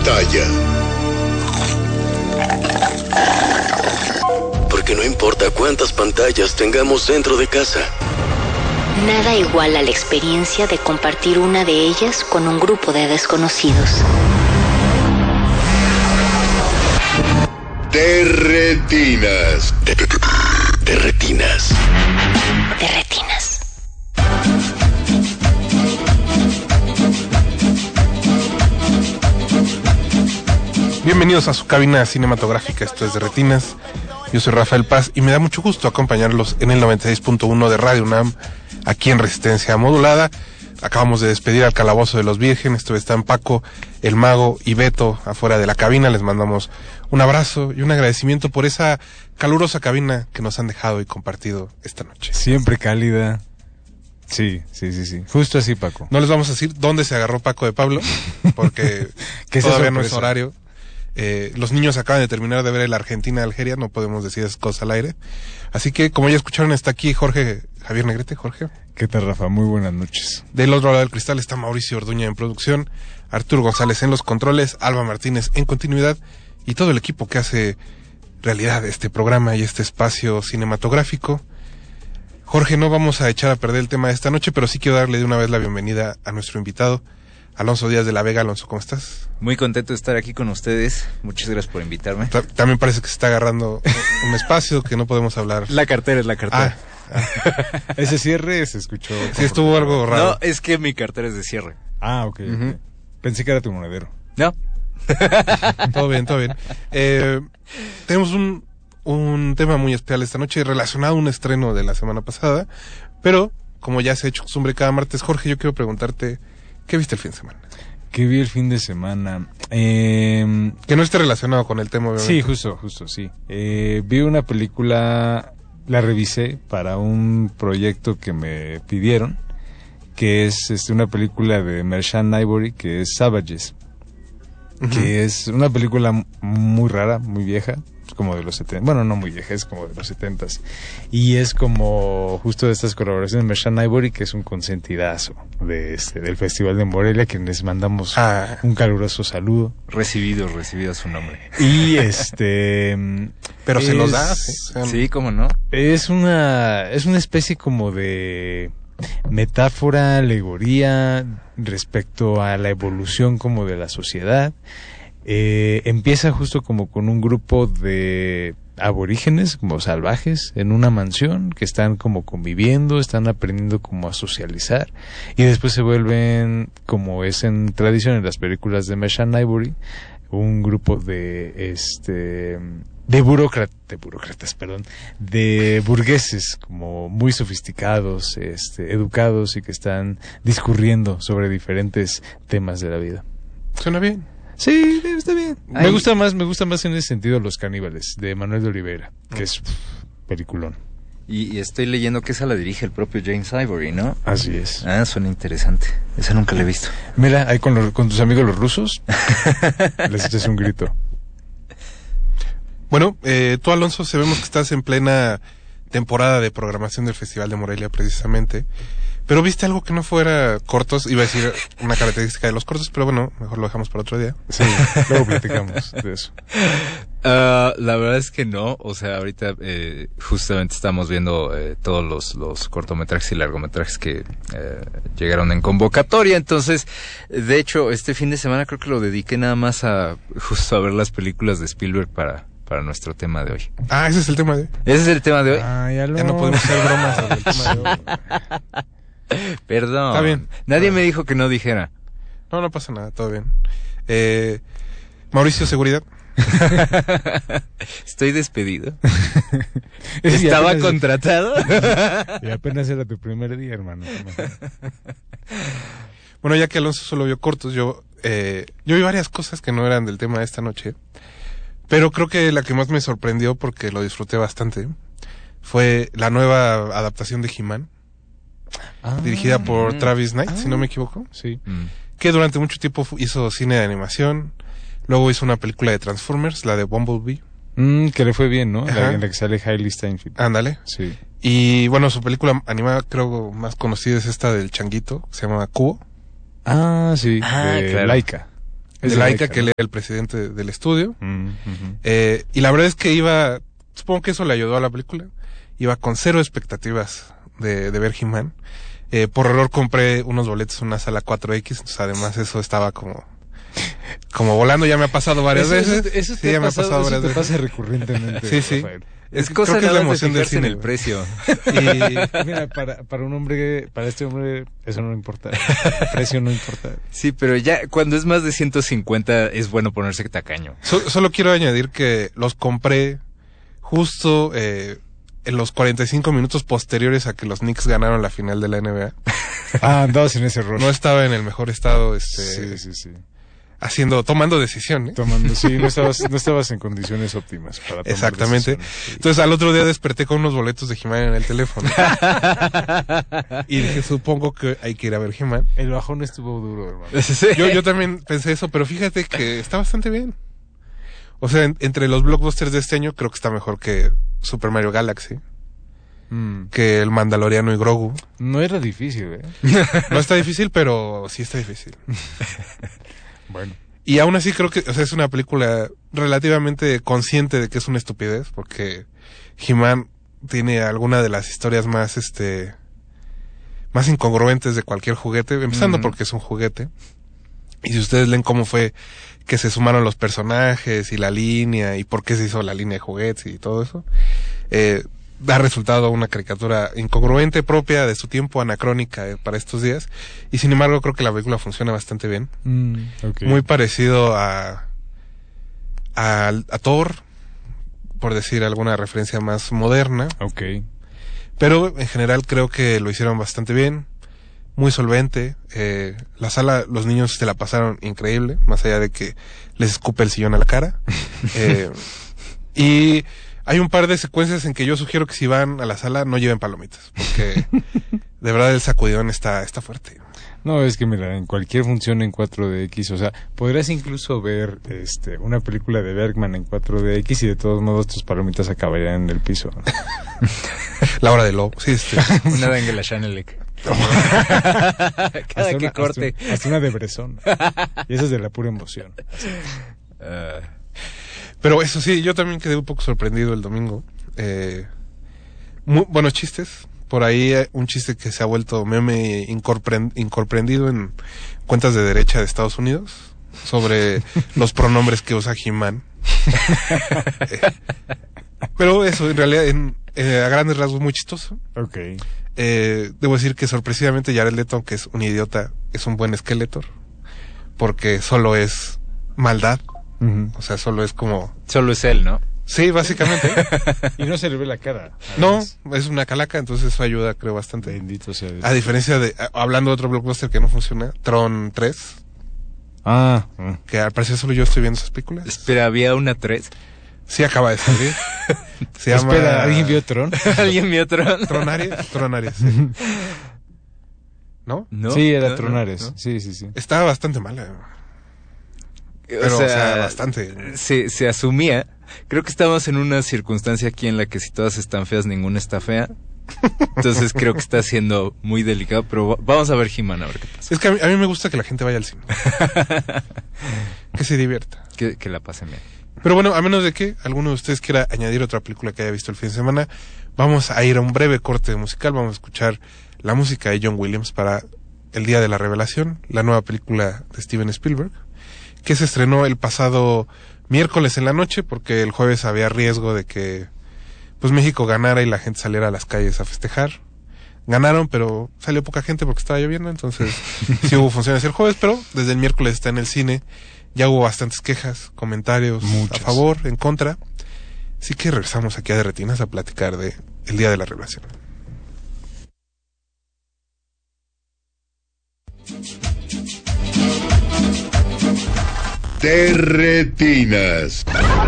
pantalla. Porque no importa cuántas pantallas tengamos dentro de casa, nada iguala la experiencia de compartir una de ellas con un grupo de desconocidos. De retinas. De retinas. De retinas. Bienvenidos a su cabina cinematográfica, esto es de Retinas. Yo soy Rafael Paz y me da mucho gusto acompañarlos en el 96.1 de Radio UNAM, aquí en Resistencia Modulada. Acabamos de despedir al Calabozo de los Vírgenes, están Paco, el Mago y Beto afuera de la cabina. Les mandamos un abrazo y un agradecimiento por esa calurosa cabina que nos han dejado y compartido esta noche. Siempre cálida. Sí. Justo así, Paco. No les vamos a decir dónde se agarró Paco de Pablo, porque todavía no es horario. Los niños acaban de terminar de ver el Argentina-Algeria, no podemos decir esas cosas al aire. Así que, como ya escucharon, está aquí Javier Negrete. Jorge. ¿Qué tal, Rafa? Muy buenas noches. Del otro lado del cristal está Mauricio Orduña en producción, Arturo González en los controles, Alba Martínez en continuidad y todo el equipo que hace realidad este programa y este espacio cinematográfico. Jorge, no vamos a echar a perder el tema de esta noche, pero sí quiero darle de una vez la bienvenida a nuestro invitado, Alonso Díaz de la Vega. Alonso, ¿cómo estás? Muy contento de estar aquí con ustedes. Muchas gracias por invitarme. También parece que se está agarrando un espacio que no podemos hablar. La cartera es la cartera. Ese cierre se escuchó. Sí, estuvo algo raro. No, es que mi cartera es de cierre. Ah, ok. Pensé que era tu monedero. No. Todo bien. Tenemos un tema muy especial esta noche relacionado a un estreno de la semana pasada, pero como ya se ha hecho costumbre cada martes, Jorge, yo quiero preguntarte, ¿qué viste el fin de semana? ¿Qué vi el fin de semana? Que no esté relacionado con el tema, obviamente. Sí, justo, sí. Vi una película, la revisé para un proyecto que me pidieron, que es una película de Merchant Ivory, que es Savages, que es una película muy rara, muy vieja, como de los 70, bueno, no muy vieja, es como de los 70s, y es como justo de estas colaboraciones de Merchant Ivory, que es un consentidazo del Festival de Morelia, que les mandamos un caluroso saludo. Recibido su nombre. Y pero se nos da, sí, cómo no. Es una especie como de metáfora, alegoría respecto a la evolución como de la sociedad. Empieza justo como con un grupo de aborígenes, como salvajes, en una mansión, que están como conviviendo, están aprendiendo como a socializar, y después se vuelven, como es en tradición en las películas de Merchant Ivory, un grupo de burgueses como muy sofisticados, educados, y que están discurriendo sobre diferentes temas de la vida. Suena bien. Sí, está bien. Me gusta más en ese sentido Los Caníbales, de Manuel de Oliveira, que es peliculón. Y estoy leyendo que esa la dirige el propio James Ivory, ¿no? Así es. Suena interesante. Esa nunca la he visto. Mira, ahí con tus amigos los rusos, les echas un grito. Bueno, tú, Alonso, sabemos que estás en plena temporada de programación del Festival de Morelia, precisamente. Pero viste algo que no fuera cortos, iba a decir una característica de los cortos, pero bueno, mejor lo dejamos para otro día. Sí, luego platicamos de eso. La verdad es que no, o sea, ahorita justamente estamos viendo todos los cortometrajes y largometrajes que llegaron en convocatoria. Entonces, de hecho, este fin de semana creo que lo dediqué nada más justo a ver las películas de Spielberg para nuestro tema de hoy. Ese es el tema de hoy. ¿Ese es el tema de hoy? Ya no podemos hacer bromas sobre el tema de hoy. Perdón. Está bien. Nadie me dijo que no dijera. No pasa nada, todo bien. Mauricio, seguridad. Estoy despedido. Estaba contratado. Y apenas era tu primer día, hermano. Bueno, ya que Alonso solo vio cortos, yo vi varias cosas que no eran del tema de esta noche, pero creo que la que más me sorprendió, porque lo disfruté bastante, fue la nueva adaptación de He-Man, dirigida por Travis Knight, si no me equivoco. Sí. Que durante mucho tiempo hizo cine de animación, luego hizo una película de Transformers, la de Bumblebee. Que le fue bien, ¿no? En la que sale Hailey Steinfeld. Ándale. Sí. Y bueno, su película animada creo más conocida es esta del changuito, que se llama Cubo. Sí, de claro. Laika. de Laika, que él era el presidente del estudio. Y la verdad es que supongo que eso le ayudó a la película. Iba con cero expectativas de ver He-Man. Por error compré unos boletos en una sala 4X, entonces además eso estaba como volando. Ya me ha pasado varias veces. Eso sí, ya me ha pasado varias veces. Pasa recurrentemente. Sí. Rafael. Es cosa creo que es la de emoción del fijarse en cine, el precio. Y Mira, para este hombre, eso no importa. El precio no importa. Sí, pero ya cuando es más de 150 es bueno ponerse tacaño. solo quiero añadir que los compré justo en los 45 minutos posteriores a que los Knicks ganaron la final de la NBA. Andabas en ese error. No estaba en el mejor estado, Sí. tomando decisiones. No estabas en condiciones óptimas para tomar Exactamente. decisiones, sí. Entonces al otro día desperté con unos boletos de He-Man en el teléfono. Y dije, supongo que hay que ir a ver He-Man. El bajón estuvo duro, hermano. Sí. Yo también pensé eso, pero fíjate que está bastante bien. O sea, entre los blockbusters de este año creo que está mejor que Super Mario Galaxy, que el Mandaloriano y Grogu. No era difícil, No está difícil, pero sí está difícil. Bueno. Y aún así creo que, o sea, es una película relativamente consciente de que es una estupidez, porque He-Man tiene alguna de las historias más incongruentes de cualquier juguete, empezando porque es un juguete. Y si ustedes leen cómo fue que se sumaron los personajes y la línea y por qué se hizo la línea de juguetes y todo eso, da resultado una caricatura incongruente, propia de su tiempo, anacrónica para estos días. Y sin embargo creo que la película funciona bastante bien. Okay. Muy parecido a Thor, por decir alguna referencia más moderna. Okay. Pero en general creo que lo hicieron bastante bien, muy solvente. La sala, los niños se la pasaron increíble, más allá de que les escupe el sillón a la cara. Y hay un par de secuencias en que yo sugiero que si van a la sala no lleven palomitas, porque de verdad el sacudidón está fuerte. No, es que mira, en cualquier función en 4DX, o sea, podrías incluso ver una película de Bergman en 4DX y de todos modos tus palomitas acabarían en el piso. La hora del lobo, sí, Una de Angela Chanelec. Cada que corte. Hasta una de Bresson. Y esa es de la pura emoción. Pero eso sí, yo también quedé un poco sorprendido el domingo. Muy buenos chistes. Por ahí un chiste que se ha vuelto meme incomprendido en cuentas de derecha de Estados Unidos sobre los pronombres que usa He-Man. Pero eso, en realidad, a grandes rasgos, muy chistoso. Okay. Debo decir que sorpresivamente Jared Leto, aunque es un idiota, es un buen Skeletor, porque solo es maldad. O sea, solo es como... Solo es él, ¿no? Sí, básicamente. Y no se le ve la cara. No, es una calaca, entonces eso ayuda, creo, bastante. Bendito sea Dios. A diferencia de, hablando de otro blockbuster que no funciona, Tron 3. Que al parecer solo yo estoy viendo esas películas. Espera, ¿había una 3? Sí, acaba de salir. Se llama... Espera, ¿alguien vio Tron? ¿Alguien vio Tron? Tronares, sí. ¿No? ¿No? Sí, era ¿No? Tronares. ¿No? Sí. Está bastante mala. Pero, o sea, bastante. Se asumía. Creo que estamos en una circunstancia aquí en la que si todas están feas, ninguna está fea. Entonces creo que está siendo muy delicado, pero vamos a ver He-Man, a ver qué pasa. Es que a mí me gusta que la gente vaya al cine. Que se divierta. Que la pasen bien. Pero bueno, a menos de que alguno de ustedes quiera añadir otra película que haya visto el fin de semana, vamos a ir a un breve corte musical. Vamos a escuchar la música de John Williams para El Día de la Revelación, la nueva película de Steven Spielberg, que se estrenó el pasado miércoles en la noche, porque el jueves había riesgo de que pues México ganara y la gente saliera a las calles a festejar. Ganaron, pero salió poca gente porque estaba lloviendo, entonces sí hubo funciones el jueves, pero desde el miércoles está en el cine. Ya hubo bastantes quejas, comentarios. Muchas. A favor, en contra. Así que regresamos aquí a De Retinas a platicar de El Día de la Revelación. De Retinas.